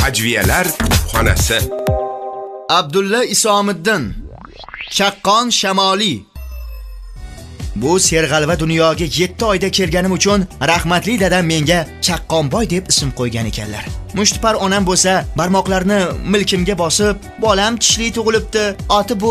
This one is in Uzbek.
Ajviyalar xonasi. Abdulla Isomiddin. Chaqqon Shamoliy. Bu serg'alva dunyoga 7 oyda kelganim uchun rahmatli dadam menga Chaqqonboy deb ism qo'ygan ekanlar. Mushtipar onam bo'lsa, barmoqlarini milkimga bosib, "Bolam tishli tug'ilibdi, oti bu